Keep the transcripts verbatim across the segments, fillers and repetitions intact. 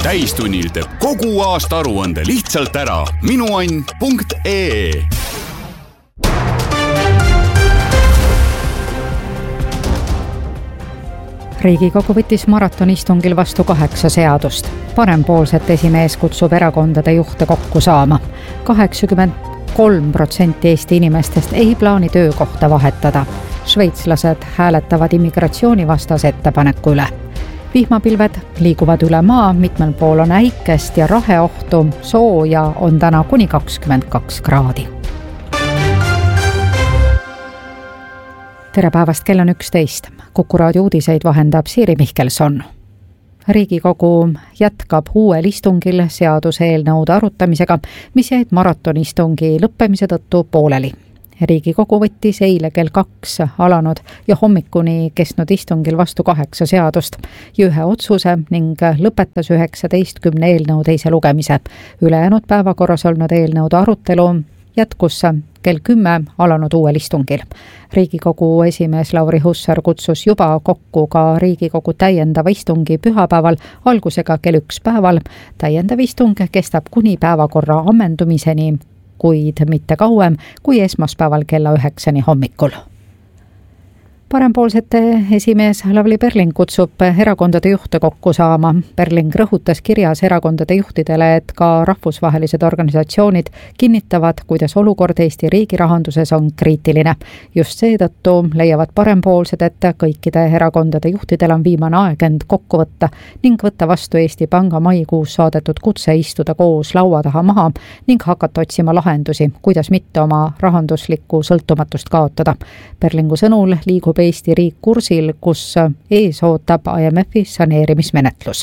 täistunnil teeb kogu aasta aruande lihtsalt ära minuann punkt ee. Riigikogu võttis maratonistungil vastu kaheksa seadust. Parempoolset esimees kutsub erakondade juhte kokku saama. kaheksakümmend kolm protsenti Eesti inimestest ei plaani töökohta vahetada. Šveitslased hääletavad immigratsioonivastase ettepaneku üle. Vihmapilved liiguvad üle maa, mitmel pool on äikest ja raheohtu, sooja on täna kuni kakskümmend kaks kraadi. Tere päevast, kell on üksteist. Kuku raadio uudiseid vahendab Siiri Mihkelson. Riigikogu jätkab uuel istungil seaduseelnõude arutamisega, mis jäid maratonistungi lõppemise tõttu pooleli. Riigikogu võttis eile kell kaks alanud ja hommikuni kestnud istungil vastu kaheksa seadust ja ühe otsuse ning lõpetas üheksateistkümne eelnõu teise lugemise. Ülejäänud päevakorras olnud eelnõude arutelu jätkus kell kümme alanud uuel istungil. Riigikogu esimees Lauri Hussar kutsus juba kokku ka Riigikogu täiendava istungi pühapäeval algusega kell üks päeval. Täiendav istung kestab kuni päevakorra ammendumiseni, kuid mitte kauem kui esmaspäeval kella üheksani hommikul. Parempoolsete esimees Lavly Perling kutsub erakondade juhte kokku saama. Perling rõhutas kirjas erakondade juhtidele, et ka rahvusvahelised organisatsioonid kinnitavad, kuidas olukord Eesti riigi rahanduses on kriitiline. Just seetõttu leiavad parempoolsed, et kõikide erakondade juhtidel on viimane aeg end kokku võtta ning võtta vastu Eesti Panga maikuus saadetud kutse istuda koos laua taha maha ning hakata otsima lahendusi, kuidas mitte oma rahanduslikku sõltumatust kaotada. Perlingu sõnul liigub Eesti riik kursil, kus ees ootab I M F-i saneerimismenetlus.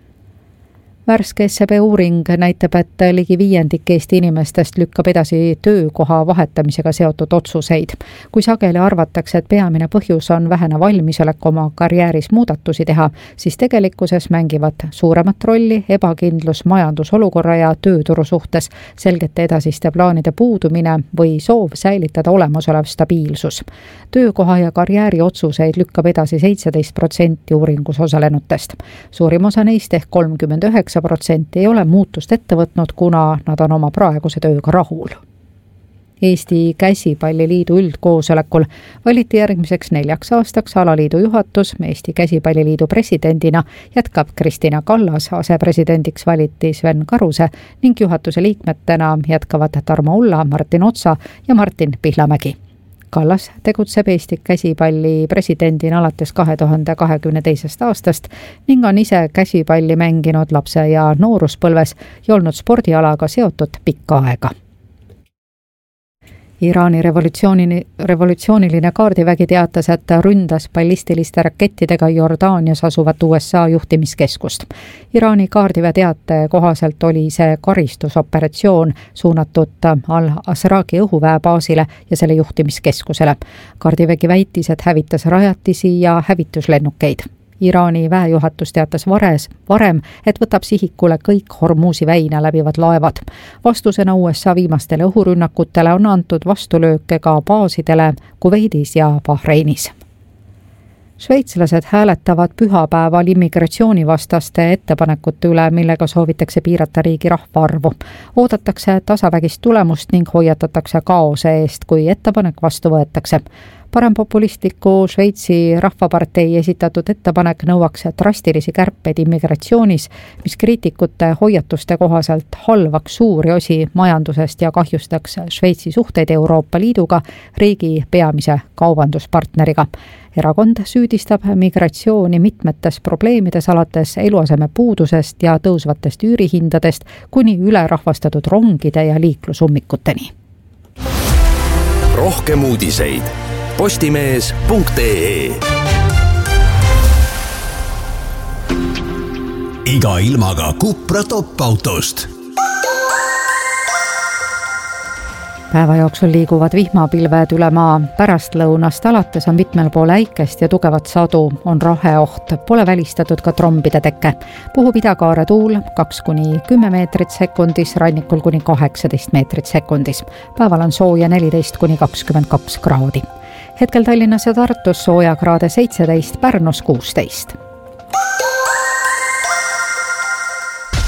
Värske S E B uuring näitab, et ligi viiendik Eesti inimestest lükkab edasi töökoha vahetamisega seotud otsuseid. Kui sageli arvatakse, et peamine põhjus on vähene valmisolek oma karjääris muudatusi teha, siis tegelikkuses mängivad suuremat rolli ebakindlus majandusolukorra ja tööturu suhtes, selgete edasiste plaanide puudumine või soov säilitada olemasolev stabiilsus. Töökoha ja karjääri otsuseid lükkab edasi seitseteist protsenti uuringus osalenutest. Suurim osa neist ehk kolmkümmend üheksa protsenti ei ole muutust ette võtnud, kuna nad on oma praeguse tööga rahul. Eesti Käsipalliliidu üldkoosolekul valiti järgmiseks neljaks aastaks alaliidu juhatus. Eesti Käsipalliliidu presidendina jätkab Kristina Kallas, asepresidendiks valiti Sven Karuse ning juhatuse liikmetena jätkavad Tarmo Ulla, Martin Otsa ja Martin Pihlamägi. Kallas tegutseb Eesti Käsipalli presidendina alates kahe tuhande kahekümne teisest aastast ning on ise käsipalli mänginud lapse- ja nooruspõlves ja olnud spordialaga seotud pikka aega. Iraani revolutsiooni, revolutsiooniline kaardivägi teatas, et ründas ballistiliste rakettidega Jordaanias asuvat U S A juhtimiskeskust. Iraani kaardiväe teate kohaselt oli see karistusoperatsioon suunatud Al-Asraqi õhuväebaasile ja selle juhtimiskeskusele. Kaardivägi väitis, et hävitas rajatisi ja hävituslennukeid. Iraani väejuhatus teatas vares, varem, et võtab sihikule kõik Hormuzi väina läbivad laevad. Vastusena U S A viimastele õhurünnakutele on antud vastulööke ka baasidele Kuveidis ja Bahreinis. Šveitslased hääletavad pühapäeval immigratsioonivastaste ettepanekute üle, millega soovitakse piirata riigi rahvaarvu. Oodatakse tasavägist tulemust ning hoiatatakse kaose eest, kui ettepanek vastu võetakse. Parempopulistliku Šveitsi rahvapartei esitatud ettepanek nõuaks drastilisi kärpeid immigratsioonis, mis kriitikute hoiatuste kohaselt halvaks suuri osi majandusest ja kahjustaks Šveitsi suhteid Euroopa Liiduga, riigi peamise kaubanduspartneriga. Erakond süüdistab migratsiooni mitmetes probleemides alates eluaseme puudusest ja tõusvatest üürihindadest kuni ülerahvastatud rongide ja liiklusummikuteni. Rohkem uudiseid postimees punkt ee. Iga ilmaga Cupra top-autost. Päeva jooksul liiguvad vihmapilved üle maa. Pärastlõunast alates on mitmel pool äikest ja tugevat sadu, on raheoht. Pole välistatud ka trombide teke. Puhub idakaare tuul kaks kuni kümme meetrit sekundis, rannikul kuni kaheksateist meetrit sekundis. Päeval on sooja neliteist kuni kakskümmend kaks kraadi. Hetkel Tallinnas ja Tartus sooja kraade seitseteist, Pärnus kuusteist.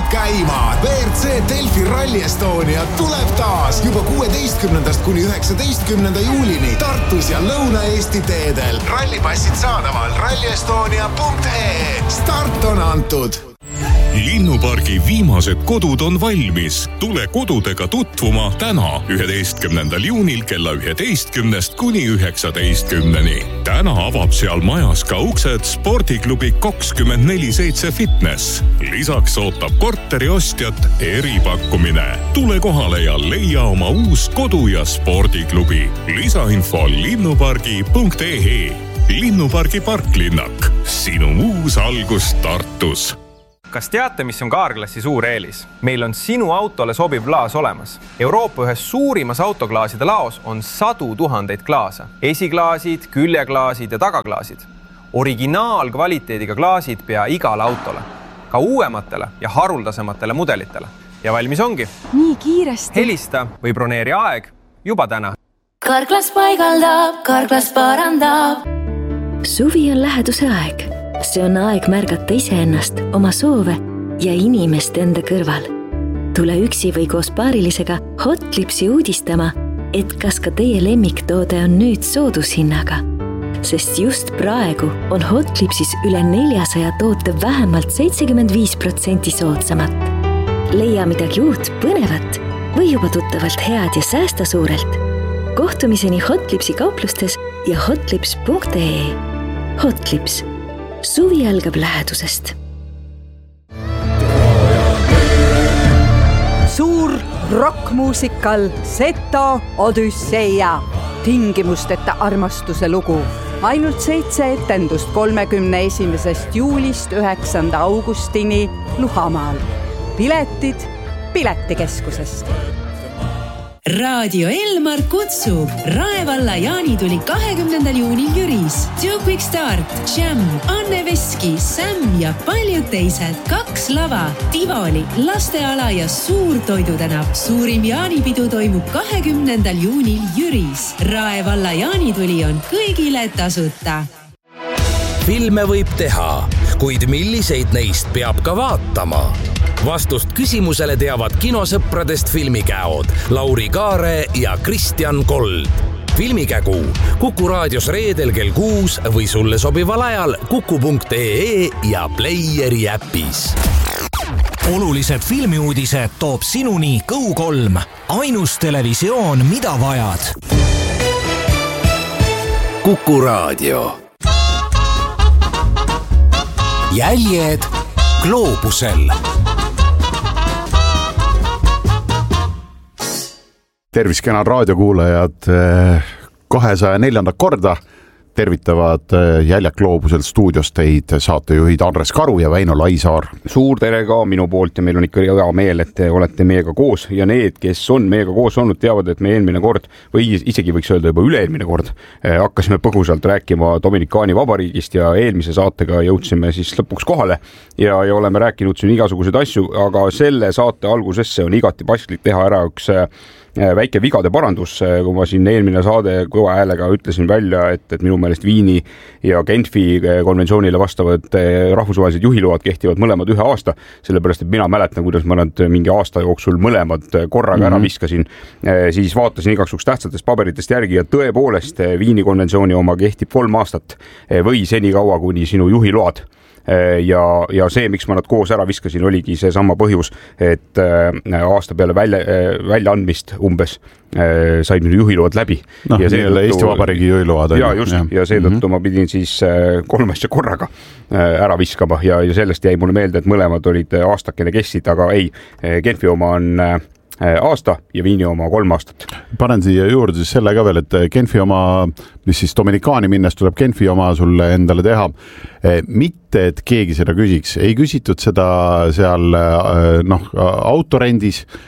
käima. V R C Delfi Rally Estonia tuleb taas juba kuueteistkümnendast kuni üheksateistkümnenda juulini Tartus ja Lõuna-Eesti teedel. Rallipassid saadaval rallyestonia punkt ee. Start on antud. Linnupargi viimased kodud on valmis. Tule kodudega tutvuma täna, üheteistkümnendal juunil kella üheteistkümnest kuni üheksateistkümneni. Täna avab seal majas ka uksed spordiklubi kakskümmend neli seitse Fitness. Lisaks ootab korteri ostjat eripakkumine. Tule kohale ja leia oma uus kodu- ja spordiklubi. Lisainfo linnupargi punkt ee. Linnupargi parklinnak. Sinu uus algus Tartus. Kas teate, mis on Carglassi suur eelis? Meil on sinu autole sobiv klaas olemas. Euroopa ühes suurimas autoklaaside laos on sadu tuhandeid klaasa. Esiklaasid, küljeklaasid ja tagaklaasid. Originaalkvaliteediga klaasid pea igale autole. Ka uuematele ja haruldasematele mudelitele. Ja valmis ongi. Nii kiiresti. Helista või broneeri aeg juba täna. Carglass paigaldab, Carglass parandab. Suvi on läheduse aeg. See on aeg märgata iseennast, oma soove ja inimest enda kõrval. Tule üksi või koos paarilisega Hotlipsi uudistama, et kas ka teie lemmiktoode on nüüd soodushinnaga. Sest just praegu on Hotlipsis üle neljasaja toote vähemalt seitsekümmend viis protsenti soodsamat. Leia midagi uut, põnevat või juba tuttavalt head ja säästa suurelt. Kohtumiseni Hotlipsi kauplustes ja hotlips punkt ee. Hotlips. Suvi algab lähedusest. Suur rockmuusikal Seto Odüsseia. Tingimusteta armastuse lugu. Ainult seitse etendust kolmekümne esimesest juulist üheksanda augustini Luhamaal. Piletid Piletikeskusest. Raadio Elmar kutsub. Raevalla jaanituli kahekümnendal juunil Jüris. Two Quick Start, Jam, Anne Veski, Sam ja paljud teised. Kaks lava, Tivoli, lasteala ja suur toidutänav. Suurim jaanipidu toimub kahekümnendal juunil Jüris. Raevalla jaanituli on kõigile tasuta. Filme võib teha, kuid milliseid neist peab ka vaatama? Vastust küsimusele teavad kinosõpradest filmikäod Lauri Kaare ja Kristjan Kold. Filmikägu Kuku raadios reedel kell kuus või sulle sobival ajal kuku punkt ee ja Playeri äpis. Olulised filmiuudised toob sinuni Go kolm. Ainus televisioon, mida vajad. Kuku raadio. Jäljed gloobusel. Tervis, kenad raadiokuulajad, kahesaja neljanda korda tervitavad Jäljak gloobusel stuudios teid saatejuhid Andres Karu ja Väino Laisaar. Suur tere ka minu poolt ja meil on ikka hea meel, et te olete meiega koos ja need, kes on meiega koos olnud, teavad, et me eelmine kord või isegi võiks öelda juba üle-eelmine kord hakkasime põgusalt rääkima Dominikaani vabariigist ja eelmise saatega jõudsime siis lõpuks kohale ja, ja oleme rääkinud siin igasuguseid asju, aga selle saate algusesse on igati paslik teha ära üks väike vigade parandus, kui ma siin eelmine saade kõva häälega ütlesin välja, et, et minu meelest Viini ja Genfi konventsioonile vastavad rahvusvahelised juhiload kehtivad mõlemad ühe aasta, sellepärast, et mina mäletan, kuidas ma nad mingi aasta jooksul mõlemad korraga mm-hmm. ära viskasin, siis vaatasin igaks tähtsatest paberitest järgi ja tõepoolest Viini konventsiooni oma kehtib kolm aastat või seni kaua, kuni sinu juhiload. Ja, ja see, miks ma nad koos ära viskasin, oligi see sama põhjus, et aasta peale välja, välja andmist umbes said minu juhiload läbi. No, ja see tõttu, Eesti Vabariigi juhiload. Ja just, ja, ja seetõttu mm-hmm. ma pidin siis kolm asja korraga ära viskama ja, ja sellest jäi mulle meelde, et mõlemad olid aastakene kestsid, aga ei, Genfi oma on aasta ja Viini oma kolm aastat. Panen siia juurde siis selle ka veel, et Genfi oma, mis siis Dominikaani minnes tuleb Genfi oma sulle endale teha. Mitte, et keegi seda küsiks. Ei küsitud seda seal noh, autorendis,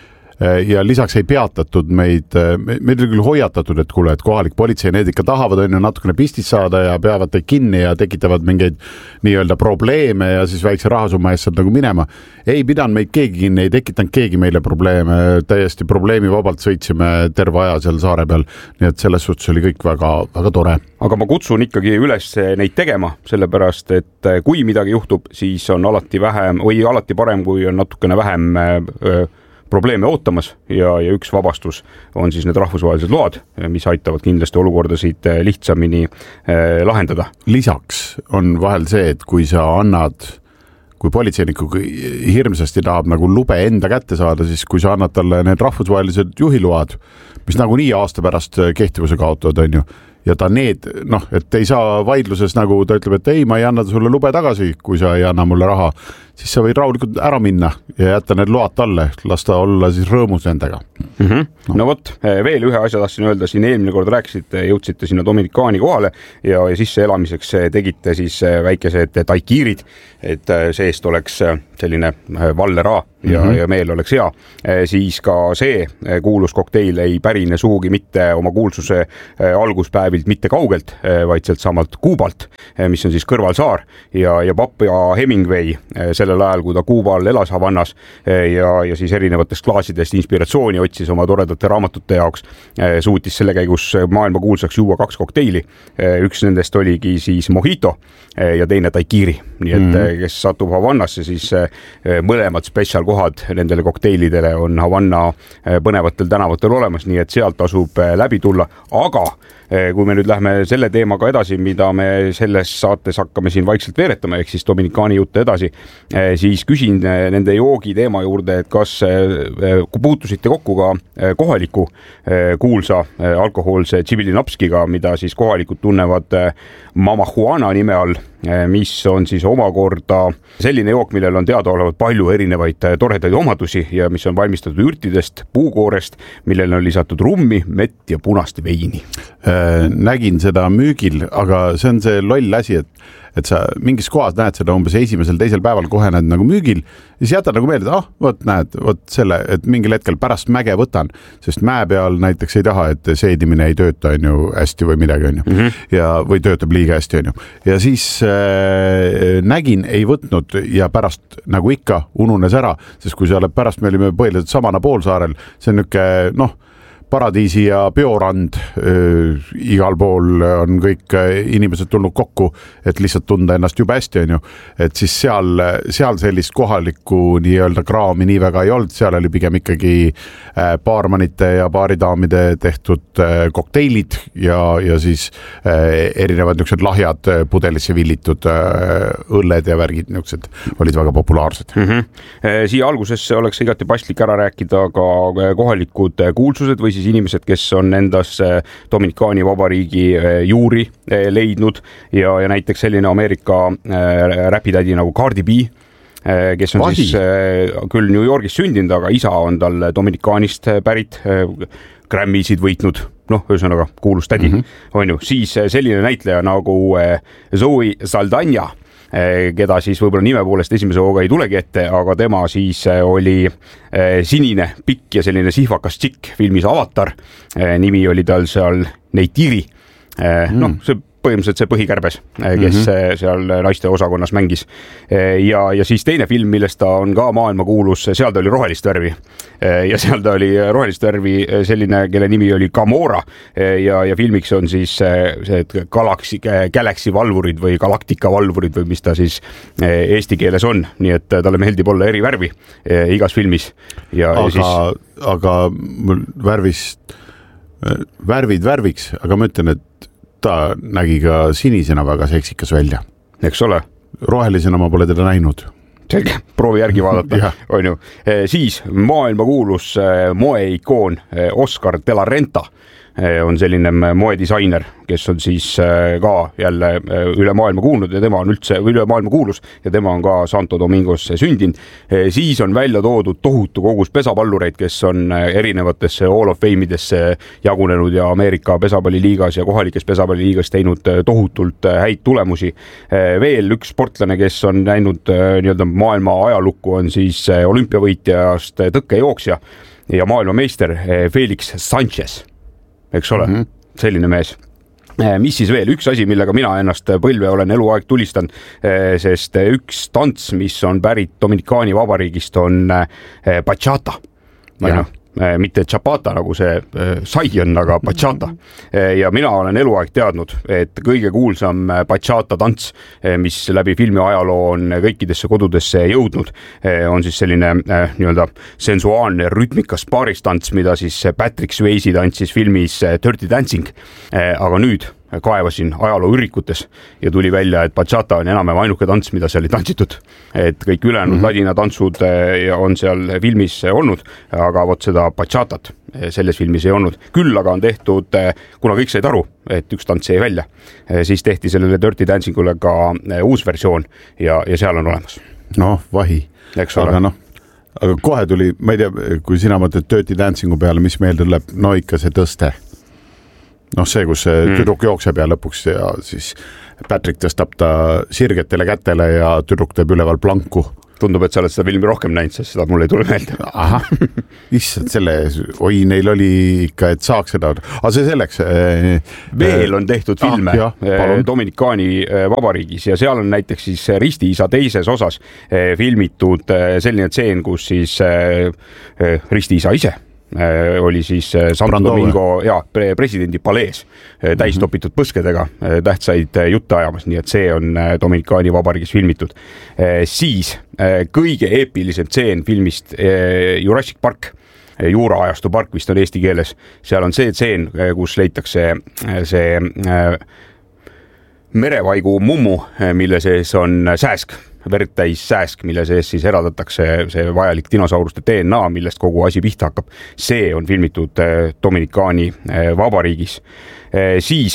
ja lisaks ei peatatud meid, meid oli küll hoiatatud, et kuule, et kohalik politsei, need ikka tahavad on ju natukene pistis saada ja peavad teid kinni ja tekitavad mingeid nii-öelda probleeme ja siis väikse rahasumma eest saad nagu minema. Ei pidanud meid keegi kinni, ei tekitanud keegi meile probleeme, täiesti probleemi vabalt sõitsime terve aja seal saare peal, nii et selles suhtes oli kõik väga, väga tore. Aga ma kutsun ikkagi üles neid tegema, sellepärast, et kui midagi juhtub, siis on alati vähem või alati parem, kui on natukene vähem öö, probleeme ootamas ja, ja üks vabastus on siis need rahvusvahelised load, mis aitavad kindlasti olukordasid lihtsamini öö, lahendada. Lisaks on vahel see, et kui sa annad kui politseiniku hirmsasti tahab nagu lube enda kätte saada, siis kui sa annad talle need rahvusvahelised juhiload, mis nagu nii aasta pärast kehtivuse kaotavad, on ju, ja ta need, noh, et ei saa vaidluses nagu ta ütleb, et ei, ma ei anna sulle lube tagasi, kui sa ei anna mulle raha, siis sa võid rahulikult ära minna ja jätta need load talle, lasta olla siis rõõmus nendega. Mm -hmm. No, no vot, veel ühe asja tahtsin öelda, siin eelmine kord rääkisite, jõudsite sinna Dominikaani kohale ja, ja sisse elamiseks tegite siis väikesed taikiirid, et seest oleks selline valleraa ja, mm -hmm. ja meel oleks hea. Siis ka see kuulus kokteil ei pärine suugi mitte oma kuulsuse alguspäevilt mitte kaugelt, vaid sealt samalt Kuubalt, mis on siis kõrvalsaar ja, ja papp ja Hemingway sellel ajal, kui ta Kuubal elas Havannas ja, ja siis erinevatest klaasidest inspiratsiooni otsis oma toredate raamatute jaoks, suutis selle käigus maailma kuulsaks juua kaks kokteili. Üks nendest oligi siis mojito ja teine taikiiri. Nii et mm. kes satub Havannasse, siis mõlemad spetsialkohad nendele kokteilidele on Havanna põnevatel tänavatel olemas, nii et sealt tasub läbi tulla. Aga kui me nüüd lähme selle teemaga edasi, mida me selles saates hakkame siin vaikselt veeretama, ehk siis Dominikaani jutte edasi, siis küsin nende joogi teema juurde, et kas puutusite kokku ka kohaliku kuulsa alkohoolse Tšibilinapskiga, mida siis kohalikud tunnevad Mama Juana nime all, mis on siis omakorda selline jook, millel on teadaolevalt palju erinevaid toredaid omadusi ja mis on valmistatud ürtidest, puukoorest, millele on lisatud rummi, mett ja punast veini. Nägin seda müügil, aga see on see loll asi, et et sa mingis kohas näed seda umbes esimesel, teisel päeval kohe näed nagu müügil ja siis jätad nagu meelde, ah, võt näed, võt selle, et mingil hetkel pärast mäge võtan, sest mäe peal näiteks ei taha, et seedimine ei tööta on ju hästi või midagi on ju mm -hmm. ja, või töötab liiga hästi on ju. Ja siis äh, nägin, ei võtnud ja pärast nagu ikka ununes ära, sest kui sa oled pärast, me olime põhiliselt Samana poolsaarel, see on niuke, noh, paradiisi ja biorand, äh, igal pool on kõik inimesed tulnud kokku, et lihtsalt tunda ennast juba hästi on ju, et siis seal, seal sellist kohalikku nii-öelda kraami nii väga ei olnud, seal oli pigem ikkagi äh, baarmanite ja baaridaamide tehtud äh, kokteilid ja, ja siis äh, erinevad niisugused lahjad pudelisse villitud äh, õlled ja värgid niisugused olid väga populaarsed. Mm -hmm. Siia algusesse oleks igati paslik ära rääkida ka kohalikud kuulsused või siis inimesed, kes on endas Dominikaani vabariigi juuri leidnud ja, ja näiteks selline Ameerika räpitädi nagu Cardi B, kes on Vasi. siis küll New Yorgis sündinud, aga isa on tal Dominikaanist pärit, Grammy'sid võitnud, noh, ühesõnaga kuulus tädi mm, -hmm. on ju, siis selline näitleja nagu Zoe Saldana, keda siis võib-olla nime poolest esimese hooga ei tulegi ette, aga tema siis oli sinine, pikk ja selline sihvakas tšikk filmis Avatar. Nimi oli tal seal Neytiri. Mm. Noh, see põhimõtteliselt see põhikärbes, kes mm-hmm. seal naiste osakonnas mängis. Ja, ja siis teine film, millest ta on ka maailma kuulus, seal ta oli rohelist värvi. Ja seal ta oli rohelist värvi selline, kelle nimi oli Gamora. Ja, ja filmiks on siis see Galaxy, Galaxy valvurid või Galaktika valvurid või mis ta siis eesti keeles on. Nii et talle meeldib olla eri värvi igas filmis. Ja, aga, ja siis... aga värvist, värvid värviks, aga ma ütlen, et ta nägi ka sinisena väga seksikas välja. Eks ole? Rohelisena ma pole teda näinud. Selge, proovi järgi vaadata, on ju. Siis maailma kuulus moeikoon Oscar de la Renta on selline moedisainer, kes on siis ka jälle üle maailma kuulnud ja tema on üldse üle maailma kuulus ja tema on ka Santo Domingos sündinud. Siis on välja toodud tohutu kogus pesapallureid, kes on erinevatesse Hall of Fame'idesse jagunenud ja Ameerika pesapalliliigas ja kohalikes pesapalliliigas teinud tohutult häid tulemusi. Veel üks sportlane, kes on näinud nii-öelda maailma ajalukku, on siis olümpiavõitjast tõkkejooksja ja maailmameister Felix Sanchez, eks ole, mm-hmm. selline mees. Mis siis veel? Üks asi, millega mina ennast põlve olen eluaeg tulistan, sest üks tants, mis on pärit Dominikaani vabariigist, on bachata. Või noh, mitte chapata, nagu see sai on, aga bachata. Ja mina olen eluaeg teadnud, et kõige kuulsam bachata tants, mis läbi filmi ajaloo on kõikidesse kodudesse jõudnud, on siis selline nii-öelda sensuaalne rütmikas paaristants, mida siis Patrick Swayze tantsis filmis Dirty Dancing. Aga nüüd kaevasin ajaloo ürikutes ja tuli välja, et bachata on enam ainuke tants, mida seal ei tantsitud. Et kõik ülejäänud mm-hmm. ladina tantsud on seal filmis olnud, aga vot seda bachatat selles filmis ei olnud. Küll aga on tehtud, kuna kõik said aru, et üks tants jäi välja, siis tehti sellele Dirty Dancingule ka uus versioon ja, ja seal on olemas. Noh, vahi. Aga noh, aga kohe tuli, ma ei tea, kui sina mõtled Dirty Dancingu peale, mis meelde tuleb, no ikka see tõste. Noh, see, kus see mm. tüdruk jookseb ja lõpuks ja siis Patrick tõstab ta sirgetele kätele ja tüdruk teeb üleval planku. Tundub, et sa oled seda filmi rohkem näinud, sest seda mulle ei tule meelde. Aha, issand selle, oi, neil oli ikka, et saaks seda. Aga see selleks. Veel on tehtud filme ah, jah, Dominikaani vabariigis ja seal on näiteks siis Ristiisa teises osas filmitud selline tseen, kus siis Ristiisa ise oli siis Santo Brando, Domingo ja, presidendi palees täis topitud põskedega tähtsaid jutte ajamas, nii et see on Dominikaani vabariigis filmitud. Siis kõige eepilisem tseen filmist Jurassic Park, juuraajastu park vist on eesti keeles, seal on see tseen, kus leitakse see merevaigu mummu, mille sees on sääsk, verd täis sääsk, mille sees siis eraldatakse see vajalik dinosauruste D N A, millest kogu asi pihta hakkab. See on filmitud Dominikaani vabariigis. Siis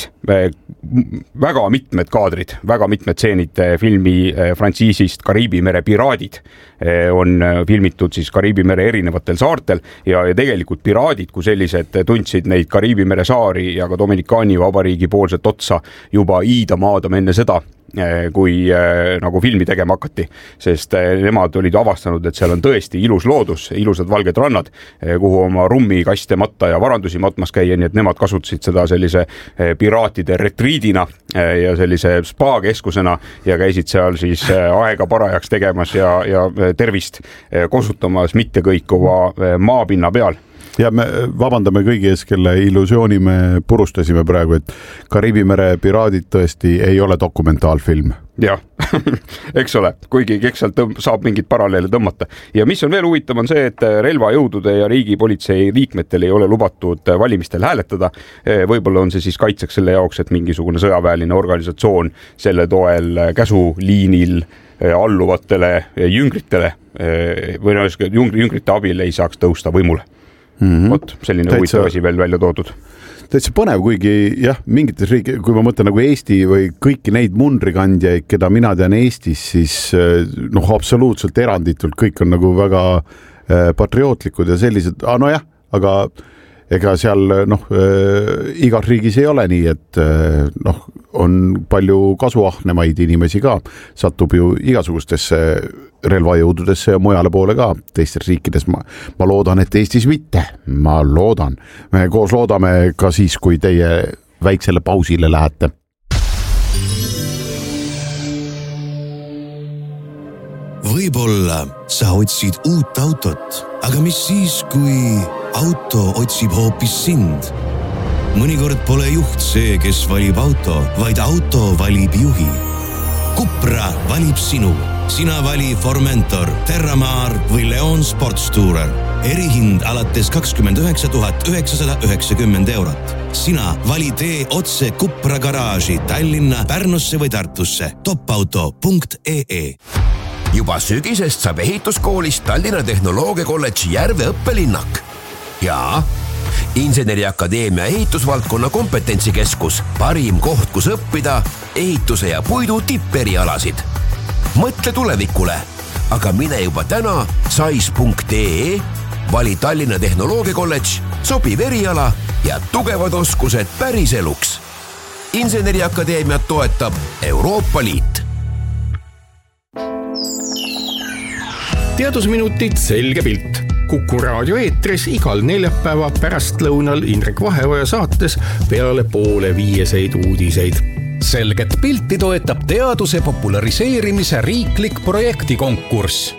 väga mitmed kaadrid, väga mitmed tseenid filmi frantsiisist Kariibi mere piraadid on filmitud siis Kariibi mere erinevatel saartel ja, ja tegelikult piraadid, kui sellised tundsid neid Kariibi mere saari ja ka Dominikaani vabariigi poolset otsa juba iida maadama enne seda, kui nagu filmi tegema hakati, sest nemad olid avastanud, et seal on tõesti ilus loodus, ilusad valged rannad, kuhu oma rummi, kaste matta ja varandusi matmas käia, nii et nemad kasutasid seda sellise piraatide retriidina ja sellise spa-keskusena ja käisid seal siis aega parajaks tegemas ja, ja tervist kosutamas mitte kõikuva maapinna peal. Ja me vabandame kõigi ees, kelle illusiooni me purustasime praegu, et Kariibi mere piraadid tõesti ei ole dokumentaalfilm. Jah, eks ole, kuigi eks sealt saab mingid paralleele tõmmata. Ja mis on veel huvitav on see, et relvajõudude ja riigipolitsei liikmetel ei ole lubatud valimistel hääletada. Võib-olla on see siis kaitseks selle jaoks, et mingisugune sõjaväeline organisatsioon selle toel käsuliinil alluvatele jüngritele või jüngrite abil ei saaks tõusta võimule. Mm-hmm. Vot, selline huvitav asi veel välja toodud. Täitsa põnev, kuigi jah, mingites riik, kui ma mõtlen nagu Eesti või kõiki neid mundrikandjaid, keda mina tean Eestis, siis noh, absoluutselt eranditult kõik on nagu väga patriootlikud ja sellised, ah, no jah, aga ega seal noh, igas riigis ei ole nii, et noh, on palju kasuahnemaid inimesi ka, satub ju igasugustesse relvajõududesse ja mujale poole ka teistes riikides. Ma, ma loodan, et Eestis mitte. Ma loodan. Me koos loodame ka siis, kui teie väiksele pausile lähete. Võib-olla sa otsid uut autot, aga mis siis, kui auto otsib hoopis sind? Mõnikord pole juht see, kes valib auto, vaid auto valib juhi. Cupra valib sinu. Sina vali Formentor, Terramar või Leon Sportstourer. Erihind alates kakskümmend üheksa tuhat üheksasada üheksakümmend eurot. Sina vali tee otse Cupra garaaži Tallinna, Pärnusse või Tartusse. topauto punkt ee. Juba sügisest saab ehituskoolist Tallinna Tehnoloogia kolledži Järve õppelinnak. Ja Inseneriakadeemia ehitusvaldkonna kompetentsikeskus, parim koht, kus õppida ehituse ja puidu tipperialasid. Mõtle tulevikule, aga mine juba täna sais punkt ee, vali Tallinna Tehnoloogia kolledž, sobiv eriala ja tugevad oskused päris eluks. Inseneriakadeemiat toetab Euroopa Liit. Teadusminutid selge pilt. Kuku raadio eetris igal neljapäeva pärastlõunal Indrek Vaheoja saates peale poole viieseid uudiseid. Selget pilti toetab teaduse populariseerimise riiklik projektikonkurss.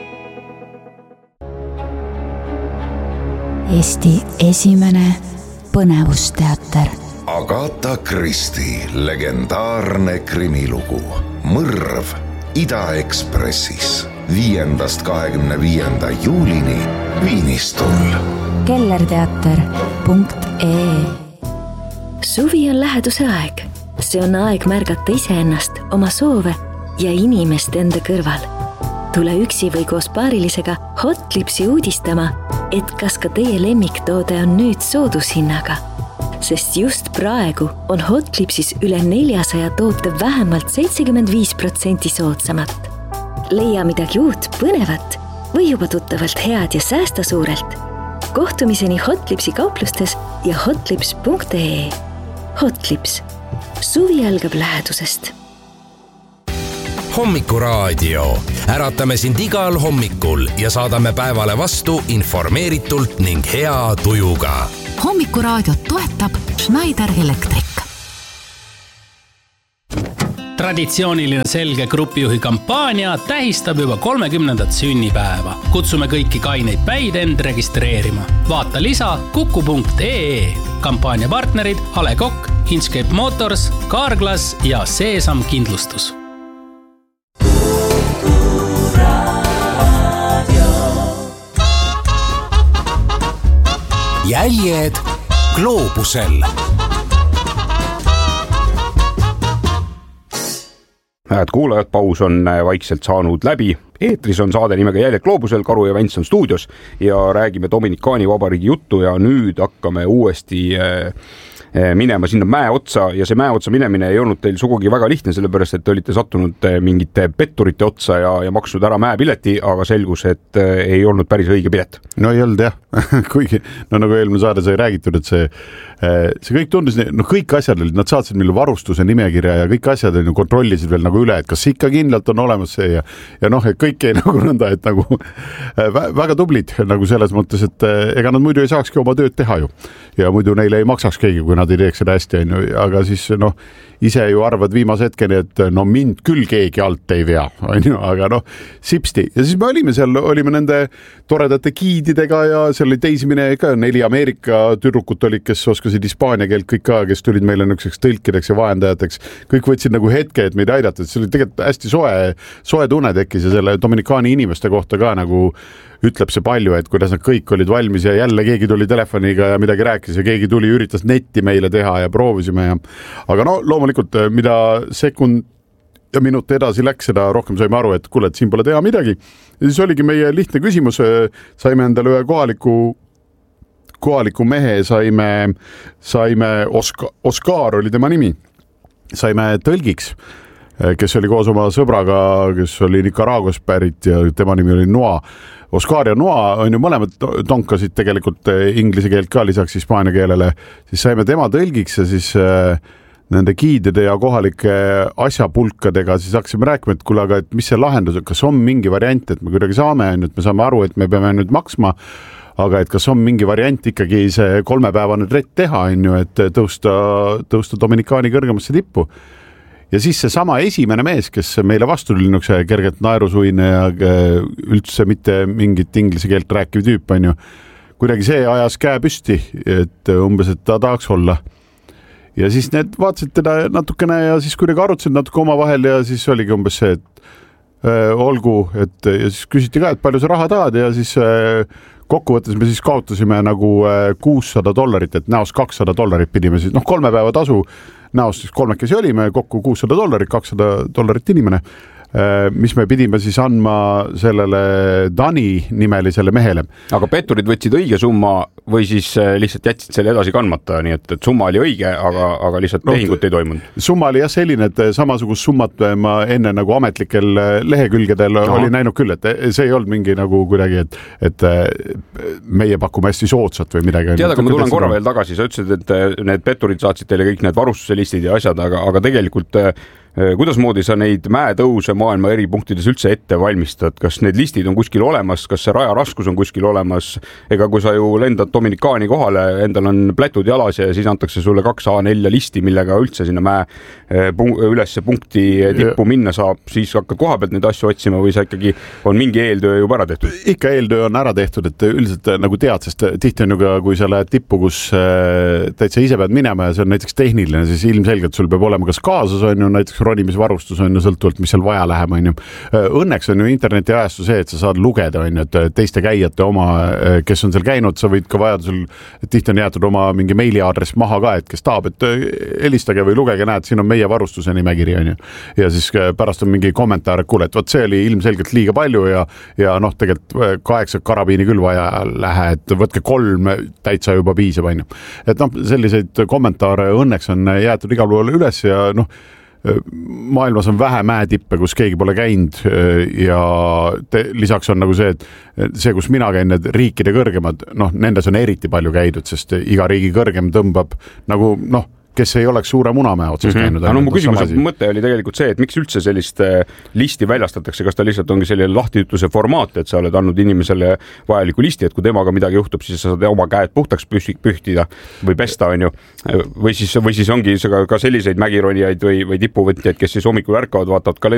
Eesti esimene põnevusteater. Agatha Christie legendaarne krimilugu Mõrv Ida-Ekspressis viiendast kahekümne viienda juulini Viinistul. kellerteater punkt ee. Suvi on läheduse aeg. See on aeg märgata iseennast, oma soove ja inimest enda kõrval. Tule üksi või koos paarilisega Hotlipsi uudistama, et kas ka teie lemmiktoode on nüüd soodushinnaga. Sest just praegu on Hotlipsis üle neljasaja toote vähemalt seitsekümmend viis protsenti soodsamat. Leia midagi uut, põnevat või juba tuttavalt head ja säästa suurelt. Kohtumiseni Hotlipsi kauplustes ja hotlips punkt ee. Hotlips. Suvi algab lähedusest. Hommikuraadio. Äratame sind igal hommikul ja saadame päevale vastu informeeritult ning hea tujuga. Hommikuraadiot toetab Schneider Electric. Traditsiooniline selge grupijuhi kampaania tähistab juba kolmekümnendat sünnipäeva. Kutsume kõiki kaineid päid end registreerima. Vaata lisa kuku punkt ee. Kampaania partnerid Ale Kokk, Inscape Motors, Carglass ja Seesam Kindlustus. Jäljed gloobusel. Hääd kuulajad, paus on vaikselt saanud läbi. Eetris on saade nimega Jäljed gloobusel, Karu ja Vents on stuudios ja räägime Dominikaani Vabariigi juttu ja nüüd hakkame uuesti minema sinna mäe otsa ja see mäe otsa minemine ei olnud teil sugugi väga lihtne, sellepärast et te olite sattunud mingite petturite otsa ja, ja maksnud ära mäepileti, aga selgus, et ei olnud päris õige pilet. No ei olnud jah, kuigi no nagu eelmine saade sai räägitud, et see, see kõik tundus, no kõik asjad olid, nad saatsid meile varustuse nimekirja ja kõik asjad kontrollisid veel nagu üle, et kas ikka kindlalt on olemas see ja, ja noh, et kõik ei nagu nõnda, et nagu väga tublid nagu selles mõttes, et ega nad muidu ei saakski oma tööd teha ju ja muidu neile ei maksaks keegi, kui nad ei teeks seda hästi, aga siis noh, ise ju arvad viimase hetkeni, et no mind küll keegi alt ei vea, aga noh, sipsti. Ja siis me olime seal, olime nende toredate giididega ja seal oli teisi mine ka, neli Ameerika tüdrukut olid, kes oskasid hispaania keelt kõik ka, kes tulid meile nükseks tõlkideks ja vahendajateks. Kõik võtsid nagu hetke, et meid aidata, et see oli tegelikult hästi soe, soe tunne tekkis ja selle Dominikaani inimeste kohta ka nagu ütleb see palju, et kuidas nad kõik olid valmis ja jälle keegi tuli telefoniga ja midagi rääkis ja keegi tuli, üritas netti meile teha ja proovisime ja aga no loomulikult, mida sekund ja minut edasi läks, seda rohkem saime aru, et kuule, et siin pole teha midagi. Ja siis oligi meie lihtne küsimus, saime endale ühe kohaliku kohaliku mehe, saime, saime Oska, Oskar oli tema nimi, saime tõlgiks, kes oli koos oma sõbraga, kes oli Nicaraguas pärit ja tema nimi oli Noa. Oskar ja Noa on ju mõlemad tonkasid tegelikult inglise keelt ka lisaks hispaania keelele, siis saime tema tõlgiks ja siis nende giidide ja kohalike asjapulkadega siis hakkasime rääkima, et kuule, aga et mis see lahendus, kas on mingi variant, et me kuidagi saame, et me saame aru, et me peame nüüd maksma, aga et kas on mingi variant ikkagi see kolmepäevane trett teha, et tõusta, tõusta Dominikaani kõrgemasse tippu. Ja siis see sama esimene mees, kes meile vastu tuli nukse kergelt naerusuine ja üldse mitte mingit inglise keelt rääkiv tüüp, on ju, kuidagi see ajas käe püsti, et umbes, et ta tahaks olla. Ja siis need vaatasid teda natukene ja siis kuidagi arutasid natuke oma vahel ja siis oligi umbes see, et äh, olgu, et ja siis küsiti ka, et palju sa raha tahad ja siis äh, kokkuvõttes me siis kaotasime nagu äh, kuussada dollarit, et näos kakssada dollarit pidime siis, noh kolme päeva tasu näost siis kolmekesi olime, kokku kuussada dollarit, kakssada dollarit inimene, mis me pidime siis andma sellele Dani nimelisele mehele. Aga petturid võtsid õige summa või siis lihtsalt jätsid selle edasi kandmata, nii et, et summa oli õige, aga, aga lihtsalt no, tehingut ei toimunud. Summa oli jah selline, et samasugust summat ma enne nagu ametlikel lehekülgedel Aha. oli näinud küll, et see ei olnud mingi nagu kuidagi, et, et meie pakume hästi soodsat või midagi. Tead, aga ma tulen korra veel tagasi, sa ütlesid, et need petturid saatsid teile kõik need varustuselistid ja asjad, aga, aga tegelikult kuidas moodi sa neid mäetõuse maailma eri punktides üldse ette valmistad, kas need listid on kuskil olemas, kas see raja raskus on kuskil olemas, ega kui sa ju lendad Dominikaani kohale, endal on plätud jalas ja siis antakse sulle kaks A neli listi, millega üldse sinna mäe ülesse punkti tippu minna saab, siis hakkad koha pealt neid asju otsima või sa ikkagi on mingi eeltöö juba ära tehtud? Ikka eeltöö on ära tehtud, et üldiselt nagu tead, sest tihti on ju ka, kui sa lähed tippu, kus täitsa ise pead minema ja see on näiteks tehniline, siis ilmselgelt sul peab olema kas kaasas on ju näiteks ronimisvarustus on ju sõltuvalt, mis seal vaja läheb, on ju. Õnneks on ju interneti ajastu see, et sa saad lugeda, on ju, et teiste käijate oma, kes on seal käinud, sa võid ka vajadusel, tihti on jäetud oma mingi meiliaadress maha ka, et kes tahab, et helistage või lugege, näed, siin on meie varustuse nimekiri, on ju. Ja siis pärast on mingi kommentaar, et kuule, et võt see oli ilmselgelt liiga palju ja, ja noh, tegelikult kaheksa karabiini küll vaja lähe, et võtke kolm täitsa juba piisab, on ju. Et noh, selliseid kommentaare õnneks on jäetud igal pool üles ja noh, maailmas on vähe mäetippe, kus keegi pole käinud ja te, lisaks on nagu see, et see, kus mina käin, need riikide kõrgemad, noh, nendes on eriti palju käidud, sest iga riigi kõrgem tõmbab nagu noh, kes ei oleks suure Munamäe otsas käinud. Mm-hmm. No, mu küsimuse mõte oli tegelikult see, et miks üldse sellist listi väljastatakse, kas ta lihtsalt ongi selline lahtiütluse formaat, et sa oled andnud inimesele vajaliku listi, et kui temaga midagi juhtub, siis sa saad oma käed puhtaks pühtida või pesta, on ju. Või siis, või siis ongi ka selliseid mägironijaid või, või tipuvõtjaid, kes siis hommikul ärkavad, vaatavad kalendrit